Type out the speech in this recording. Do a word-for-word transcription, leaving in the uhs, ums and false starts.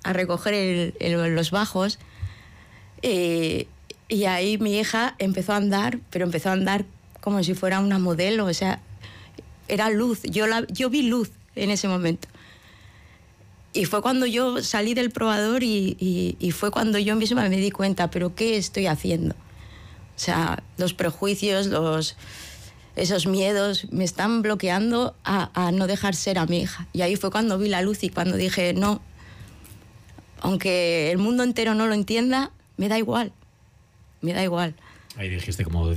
a recoger el, el, los bajos eh, y ahí mi hija empezó a andar, pero empezó a andar como si fuera una modelo, o sea, era luz, yo, la, yo vi luz en ese momento. Y fue cuando yo salí del probador y, y, y fue cuando yo misma me di cuenta, pero ¿qué estoy haciendo? O sea, los prejuicios, los, esos miedos me están bloqueando a, a no dejar ser a mi hija. Y ahí fue cuando vi la luz y cuando dije, no, aunque el mundo entero no lo entienda, me da igual, me da igual. Ahí dijiste, como